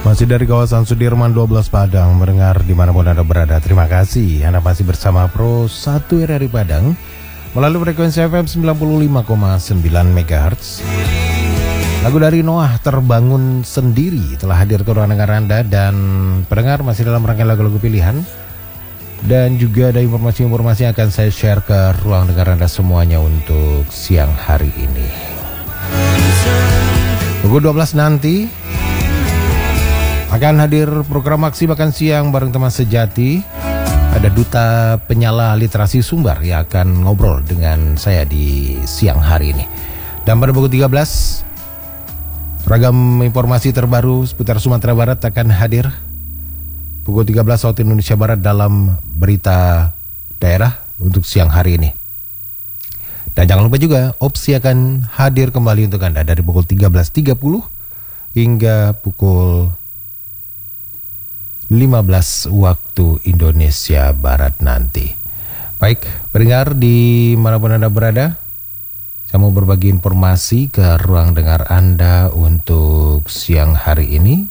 Masih dari kawasan Sudirman 12 Padang, mendengar dimanapun Anda berada. Terima kasih, Anda masih bersama Pro 1 RRI Padang melalui frekuensi FM 95,9 MHz. Lagu dari Noah, Terbangun Sendiri, telah hadir ke ruang dengar Anda. Dan pendengar masih dalam rangkaian lagu-lagu pilihan. Dan juga ada informasi-informasi yang akan saya share ke ruang dengar Anda semuanya untuk siang hari ini. Pukul 12 nanti akan hadir program Aksi Makan Siang bareng teman sejati. Ada Duta Penyala Literasi Sumbar yang akan ngobrol dengan saya di siang hari ini. Dan pada pukul 13, ragam informasi terbaru seputar Sumatera Barat akan hadir. Pukul 13 waktu Indonesia Barat dalam berita daerah untuk siang hari ini. Dan jangan lupa juga Opsi akan hadir kembali untuk Anda dari pukul 13.30 hingga pukul 15 waktu Indonesia Barat nanti. Baik, pendengar di manapun Anda berada, saya mau berbagi informasi ke ruang dengar Anda untuk siang hari ini.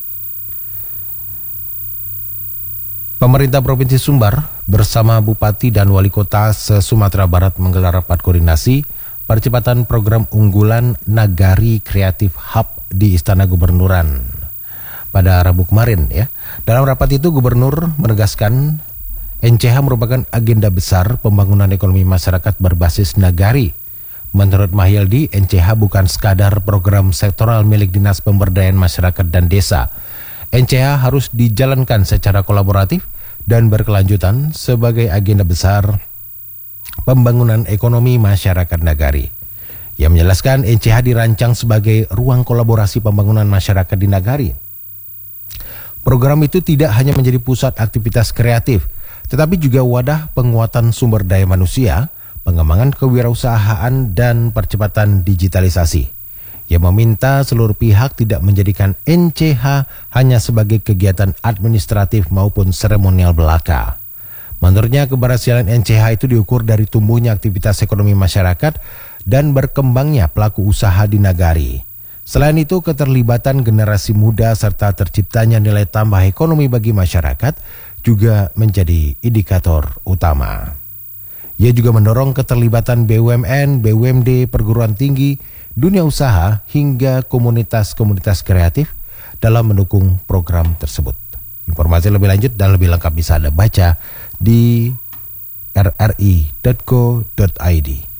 Pemerintah Provinsi Sumbar bersama Bupati dan Wali Kota se-Sumatera Barat menggelar rapat koordinasi percepatan program unggulan Nagari Creative Hub di Istana Gubernuran pada Rabu kemarin ya. Dalam rapat itu Gubernur menegaskan NCH merupakan agenda besar pembangunan ekonomi masyarakat berbasis nagari. Menurut Mahyildi, NCH bukan sekadar program sektoral milik Dinas Pemberdayaan Masyarakat dan Desa. NCH harus dijalankan secara kolaboratif dan berkelanjutan sebagai agenda besar pembangunan ekonomi masyarakat nagari. Ia menjelaskan NCH dirancang sebagai ruang kolaborasi pembangunan masyarakat di nagari. Program itu tidak hanya menjadi pusat aktivitas kreatif, tetapi juga wadah penguatan sumber daya manusia, pengembangan kewirausahaan, dan percepatan digitalisasi. Ia meminta seluruh pihak tidak menjadikan NCH hanya sebagai kegiatan administratif maupun seremonial belaka. Menurutnya, keberhasilan NCH itu diukur dari tumbuhnya aktivitas ekonomi masyarakat dan berkembangnya pelaku usaha di nagari. Selain itu, keterlibatan generasi muda serta terciptanya nilai tambah ekonomi bagi masyarakat juga menjadi indikator utama. Ia juga mendorong keterlibatan BUMN, BUMD, perguruan tinggi, dunia usaha, hingga komunitas-komunitas kreatif dalam mendukung program tersebut. Informasi lebih lanjut dan lebih lengkap bisa Anda baca di rri.co.id.